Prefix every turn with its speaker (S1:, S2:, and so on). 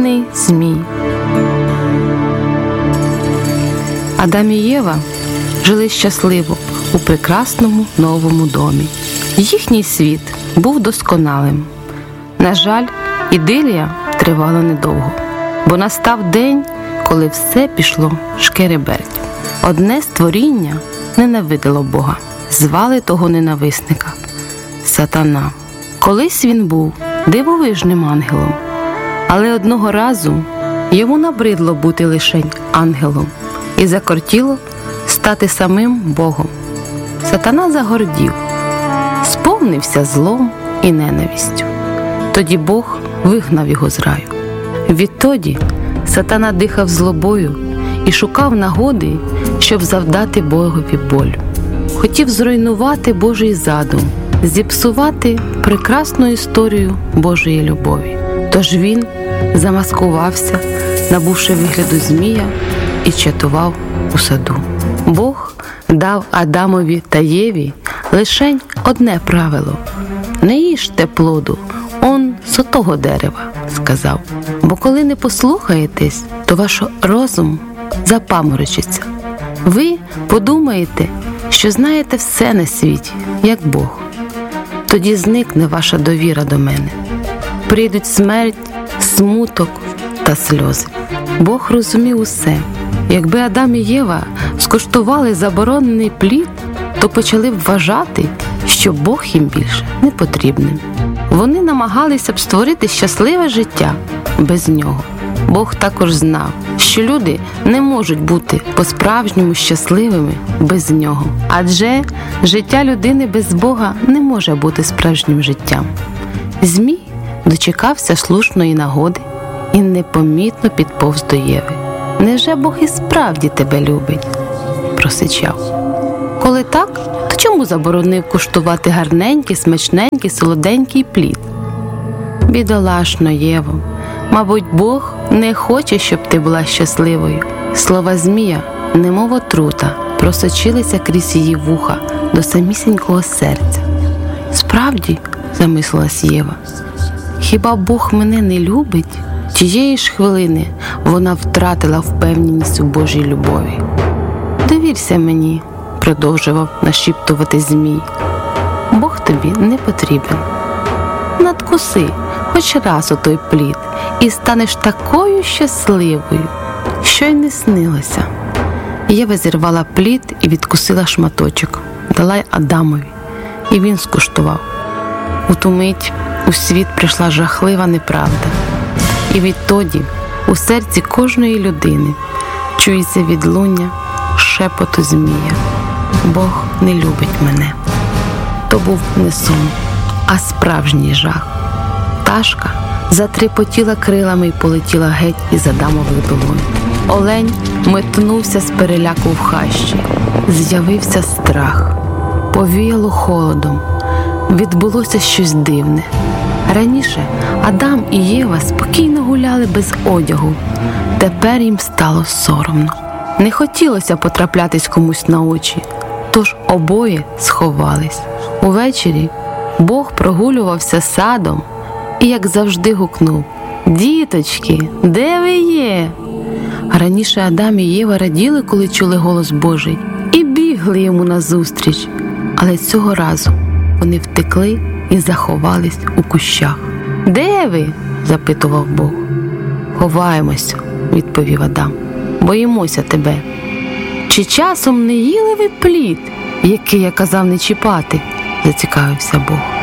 S1: Розумний змій. Адам і Єва жили щасливо у прекрасному новому домі. Їхній світ був досконалим. На жаль, ідилія тривала недовго, бо настав день, коли все пішло шкереберть. Одне створіння ненавиділо Бога. Звали того ненависника Сатана. Колись він був дивовижним ангелом, але одного разу йому набридло бути лишень ангелом і закортіло стати самим Богом. Сатана загордів, сповнився злом і ненавистю. Тоді Бог вигнав його з раю. Відтоді Сатана дихав злобою і шукав нагоди, щоб завдати Богові болю. Хотів зруйнувати Божий задум, зіпсувати прекрасну історію Божої любові. Тож він замаскувався, набувши вигляду змія, і чатував у саду. Бог дав Адамові та Єві лишень одне правило: не їжте плоду он з отого дерева, сказав. Бо коли не послухаєтесь, то ваш розум запаморочиться. Ви подумаєте, що знаєте все на світі, як Бог. Тоді зникне ваша довіра до мене. Прийдуть смерть, смуток та сльози. Бог розумів усе. Якби Адам і Єва скуштували заборонений плід, то почали б вважати, що Бог їм більше не потрібним. Вони намагалися б створити щасливе життя без нього. Бог також знав, що люди не можуть бути по-справжньому щасливими без нього. Адже життя людини без Бога не може бути справжнім життям. Змій дочекався слушної нагоди і непомітно підповз до Єви. «Невже Бог і справді тебе любить?» – просичав. «Коли так, то чому заборонив куштувати гарненький, смачненький, солоденький плід?» «Бідолашно, Єво, мабуть, Бог не хоче, щоб ти була щасливою». Слова змія, немов отрута, просочилися крізь її вуха до самісінького серця. «Справді?» – замислилась Єва. «Хіба Бог мене не любить?» Тієї ж хвилини вона втратила впевненість у Божій любові. «Довірся мені», – продовжував нашіптувати змій. «Бог тобі не потрібен. Надкуси хоч раз отой плід і станеш такою щасливою, що й не снилося». Єва зірвала плід і відкусила шматочок, дала Адамові, і він скуштував. У ту мить у світ прийшла жахлива неправда. І відтоді у серці кожної людини чується відлуння шепоту змія: «Бог не любить мене». То був не сон, а справжній жах. Пташка затрепотіла крилами і полетіла геть із Адамових долонь. Олень метнувся з переляку в хащі. З'явився страх. Повіяло холодом. Відбулося щось дивне. Раніше Адам і Єва спокійно гуляли без одягу. Тепер їм стало соромно. Не хотілося потраплятись комусь на очі, тож обоє сховались. Увечері Бог прогулювався садом і, як завжди, гукнув: «Діточки, де ви є?» Раніше Адам і Єва раділи, коли чули голос Божий, і бігли йому назустріч. Але цього разу вони втекли і заховались у кущах. «Де ви?» – запитував Бог. «Ховаємося», – відповів Адам. «Боїмося тебе». «Чи часом не їли ви плід, який я казав не чіпати?» – зацікавився Бог.